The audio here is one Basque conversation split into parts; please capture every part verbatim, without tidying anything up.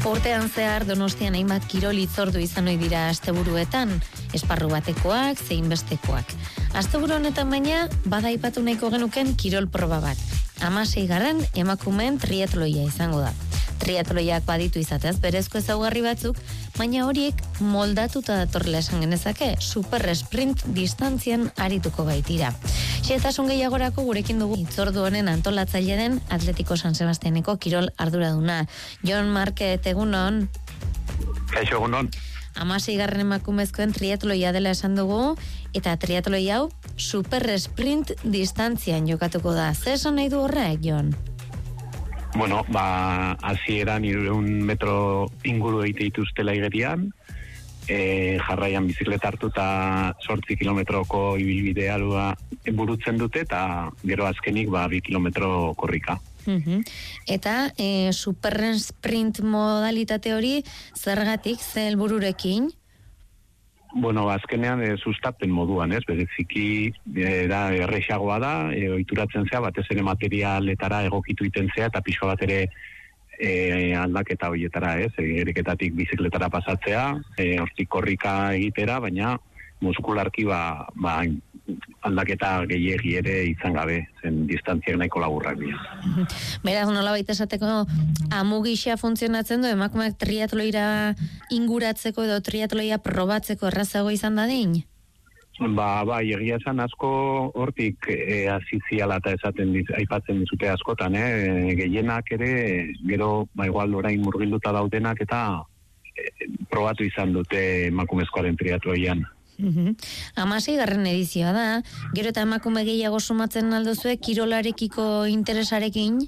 Urtean zehar Donostian hainbat kirol hitzordu izan ohi dira asteburuetan, esparru batekoak, zein bestekoak. Asteburu honetan baina, bada aipatu nahiko genuken kirol proba bat. hamaseigarren emakumeen triatloia izango da. Triatloiak baditu izatez berezko ezaugarri batzuk, baina horiek moldatuta datorrela esan genezake, super sprint distantzian arituko baitira. Xehetasun gehiagorako gurekin dugu hitzordu honen antolatzaile den Atletico San Sebastianeko kirol arduraduna. Jon Market, egunon. Kaixo, egunon. hamaseigarren emakumezkoen triatloia dela esan dugu, eta triatloi hau super sprint distantzian jokatuko da. Zer esan nahi du horrek, Jon? Bueno, ba, hasieran hirurehun metro inguru egite dituztela igerian, e, jarraian bizikleta hartu eta zortzi kilometroko ibilbide alua burutzen dute, eta gero azkenik ba, bi kilometro korrika. Uh-huh. Eta e, super sprint modalitate hori zergatik, ze helbururekin? Bueno, azkenean e, sustapen moduan, ez? Bereziki e, da errexagoa da, e, ohituratzen zea, batez ere materialetara egokitu iten zea, eta pixka bat ere e, aldaketa horietara, ez? Eriketatik bizikletara pasatzea, e, hortik korrika egitera, baina muskularki ba, ba, aldaketa gehiegi ere izan gabe, zen distantziak nahiko laburrak dira. Beraz, nola baita esateko amugisa funtzionatzen du, emakumeak triatloira inguratzeko edo triatloia probatzeko errazago izan dadin? Ba, ba, egia esan asko hortik e, aziziala eta esaten diz, aipatzen dizute askotan, eh? Gehienak ere, gero, ba, igual orain murgilduta daudenak eta e, probatu izan dute emakumezkoaren triatloian. Uh-huh. Hamaseigarren edizioa da, gero eta emakume gehiago sumatzen aldozue kirolarekiko interesarekin?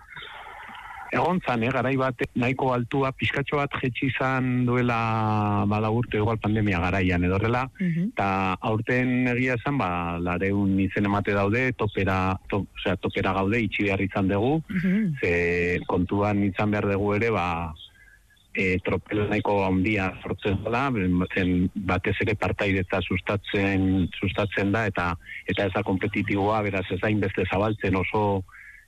Egon zan, eh, garai bat nahiko altua, pixkatxo bat jetxi izan duela bada urte igual pandemia garaian edorrela, eta uh-huh. aurten egia esan, ba, lareun izen emate daude, topera, to, osea, topera gaude, itxi behar izan dugu, uh-huh. ze kontuan izan behar dugu ere, ba, E, tropel nahiko handia sortzen dela, zen batez ere partaidetza sustatzen sustatzen da, eta eta ez da kompetitiboa, beraz ez da inbeste zabaltzen oso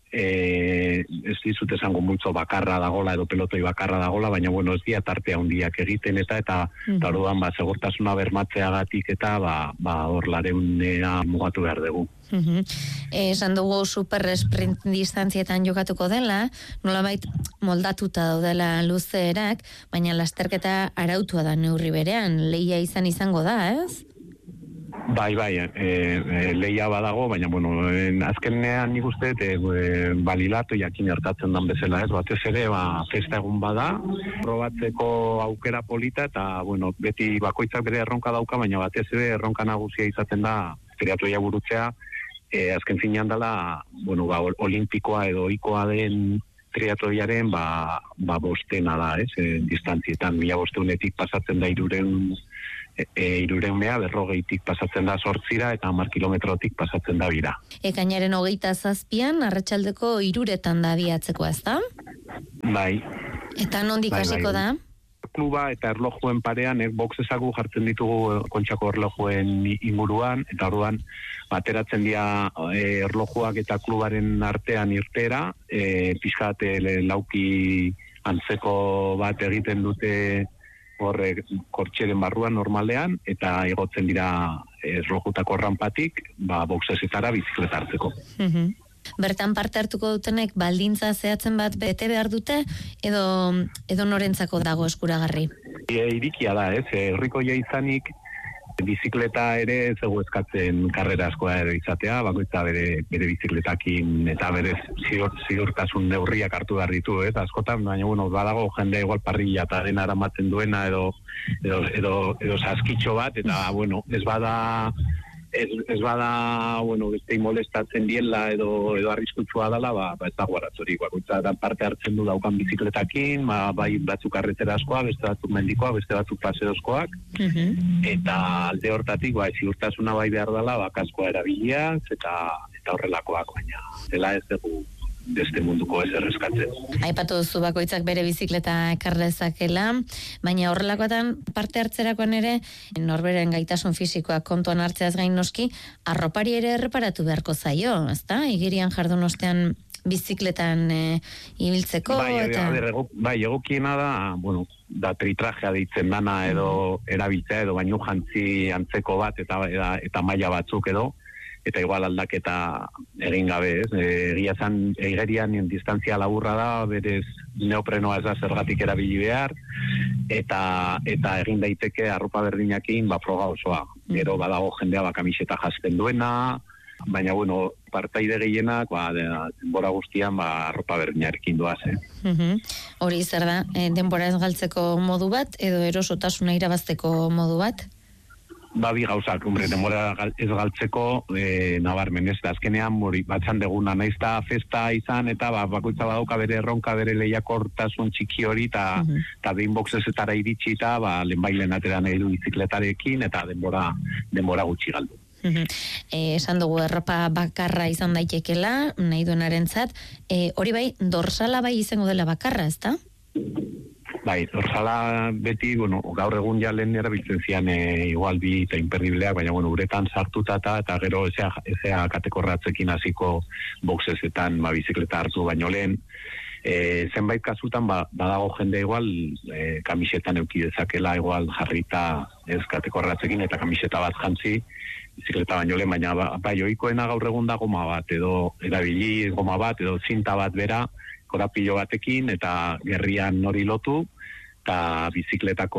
e, ez dizut esango multzo bakarra dagola edo pelotoi bakarra dagola, baina bueno, ez dia tartea handiak egiten eta eta mm. eta orduan ba, segurtasuna bermatzeagatik eta ba, ba hor lareunea mugatu behar dugu. Uh-huh. Esan dugu super sprint distantzietan jokatuko dela, nolabait moldatuta daudela luzeerak, baina lasterketa arautua da neurri berean, lehia izan izango da, ez? Bai, bai, e, e, lehia badago, baina, bueno, en, azkenean nik uste, e, e, balilatu jakin hartatzen dan bezala, ez? Batez ere, ba, festa egun bada, probatzeko aukera polita, eta, bueno, beti bakoitzak bere erronka dauka, baina batez ere erronka nagusia izaten da, triatloia burutzea, E, azken zinean dela, bueno, ba, olimpikoa edo ohikoa den triatloiaren, ba, ba bostena da, ez, e, distantzietan, mila bosteunetik pasatzen da irureun, e, e, irureunea, berrogeitik pasatzen da sortzira, eta hamar kilometrotik pasatzen da bira. Ekainaren hogeita zazpian, arratsaldeko iruretan da abiatzeko, ez da? Bai. Eta nondik hasiko da? Kluba eta erlojuen parean, eh, boxesagu jartzen ditugu kontxako erlojuen inguruan, eta orduan bateratzen dira eh, erlojuak eta klubaren artean irtera, eh, pixkat eh, lauki antzeko bat egiten dute horre kortxeren barruan normalean, eta igotzen dira erlojutako rampatik, ba, boxesetara bizikleta hartzeko. Uh-huh. Bertan parte hartuko dutenek baldintza zehatzen bat bete behar dute edo edo norentzako dago eskuragarri? E, irikia da, ez? Herrikoia izanik bizikleta ere ez egu eskatzen karrera askoa ere izatea, bakoitza bere, bere bizikletakin eta bere ziur, ziurtasun neurriak hartu behar ditu, ez? Askotan, baina bueno, badago jende igual parrilla eta dena aramaten duena edo edo, edo, edo saskitxo bat, eta bueno, ez bada Ez, ez bada, bueno, beste molestatzen diela edo edo arriskutsua dela, ba, ba ez dago aratzorik. Bakoitza parte hartzen du daukan bizikletakin, ba, bai batzuk karretera askoa, beste batzuk mendikoa, beste batzuk paseozkoak, uh-huh. eta alde hortatik, ba, ziurtasuna bai behar dela, ba, kaskoa erabiliaz, eta, eta horrelakoak, baina dela ez dugu beste munduko ez erreskatzen. Aipatu duzu bakoitzak bere bizikleta ekar dezakela, baina horrelakoetan parte hartzerakoan ere norberen gaitasun fisikoak kontuan hartzeaz gain noski, arropari ere erreparatu beharko zaio, ezta? Igerian jardun ostean bizikletan e, ibiltzeko. Bai, eta... ber, ego, bai, egokiena da, bueno, da tritrajea deitzen dana edo erabiltzea edo baino jantzi antzeko bat eta eta, eta maila batzuk edo, eta igual aldaketa egin gabe, ez? Egia zan, egerian distantzia laburra da, berez neoprenoa ez da zergatik erabili behar, eta eta egin daiteke arropa berdinakin, ba, froga osoa. Gero badago jendea ba, kamiseta jasten duena, baina, bueno, partaide gehienak, ba, denbora guztian, ba, arropa berdinarekin doaz, eh? Uh-huh. Hori zer da, e, denbora ez galtzeko modu bat, edo erosotasuna irabazteko modu bat? Ba, bi gauzak, hombre, denbora ez galtzeko e, nabarmen, ez da, azkenean mori, batzan deguna, naiz da festa izan, eta ba, bakoitza badauka bere erronka, bere lehiakortasun txiki hori, eta uh-huh. ta behin boxesetara iritsi, eta ba, lehenbailen atera nahi du bizikletarekin, eta denbora, denbora gutxi galdu. Uh-huh. E, esan dugu erropa bakarra izan daitekela, nahi duenarentzat, e, hori bai, dorsala bai izango dela bakarra, ez da? Bai, dorsala beti, bueno, gaur egun ja lehen erabiltzen zian e, igual bi eta imperribleak, baina, bueno, uretan sartuta eta, eta gero ezea, ezea katekorratzekin hasiko boxesetan, ba, bizikleta hartu baino lehen. E, zenbait kasutan, ba, badago jende igual, e, kamisetan euki dezakela igual jarrita ez katekorratzekin eta kamiseta bat jantzi, bizikleta baino lehen, baina ba, bai, ohikoena gaur egun da goma bat, edo erabili goma bat, edo zinta bat bera, korapilo batekin, eta gerrian nori lotu, eta bizikletako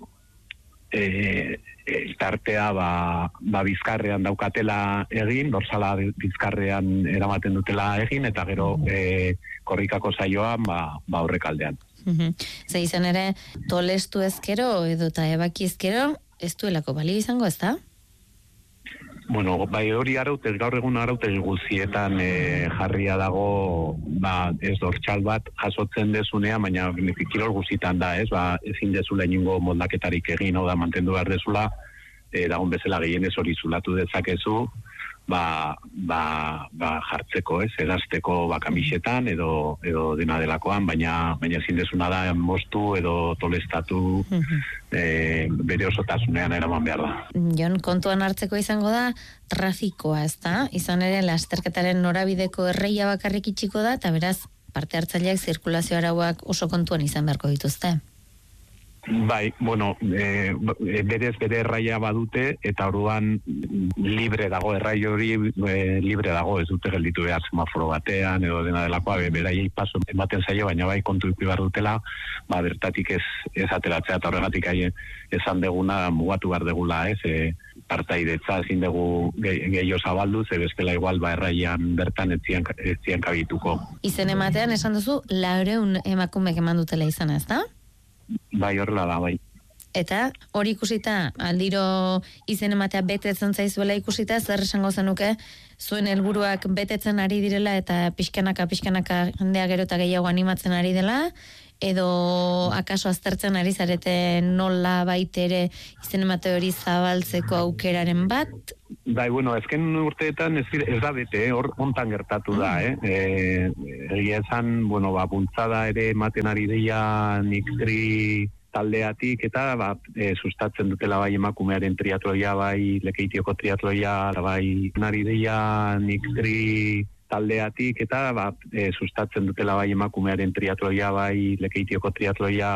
e, e, tartea ba, ba bizkarrean daukatela egin, dorsala bizkarrean eramaten dutela egin, eta gero e, korrikako saioan ba, ba horrek aldean. Uh-huh. Ze izan ere, tolestu ezkero edo eta ebaki ezkero, ez duelako balio izango, ez da? Bueno, bai hori araute, gaur egun araute guztietan e, jarria dago, ba, ez dortxal bat jasotzen dezunea, baina kirol guztietan da, ez, ba, ezin dezula inungo moldaketarik egin, o da, mantendu behar dezula, e, dagoen bezala gehienez hori zulatu dezakezu, ba, ba, ba jartzeko, ez, edazteko ba, kamisetan edo, edo dena delakoan, baina, baina ezin dezuna da moztu edo tolestatu e, bere osotasunean eraman behar da. Jon, kontuan hartzeko izango da, trafikoa, ez da? Izan ere, lasterketaren norabideko erreia bakarrik itxiko da, eta beraz, parte hartzaileak zirkulazio arauak oso kontuan izan beharko dituzte. Bai, bueno, e, berez bere erraia badute, eta orduan libre dago, errai hori e, libre dago, ez dute gelditu behar semaforo batean, edo dena delakoa, be, beraiei paso ematen zaio, baina bai kontu ikusi behar dutela, ba, bertatik ez, ez ateratzea, eta horregatik haien esan deguna mugatu behar degula, ez, e, partaidetza ezin dugu gehiago zabaldu, ze bestela igual ba erraian bertan ez zian, ez zian kabituko. Izen ematean esan duzu, laureun emakumek eman dutela izan, ez da? Bai, horrela da, bai. Eta hori ikusita, aldiro izen ematea betetzen zaizuela ikusita, zer esango zenuke, zuen helburuak betetzen ari direla eta pixkanaka, pixkanaka jendea gero eta gehiago animatzen ari dela, edo akaso aztertzen ari zarete nola baitere izen emate hori zabaltzeko aukeraren bat? Bai, bueno, ezken urteetan ez, ez da bete, hor eh? ontan gertatu da, eh? E, egia esan, bueno, ba, bultzada ere ematen ari deia Niktri taldeatik, eta ba, e, sustatzen dutela bai emakumearen triatloia, bai Lekeitioko triatloia, bai nari deia Niktri taldeatik, eta ba, e, sustatzen dutela bai emakumearen triatloia, bai Lekeitioko triatloia,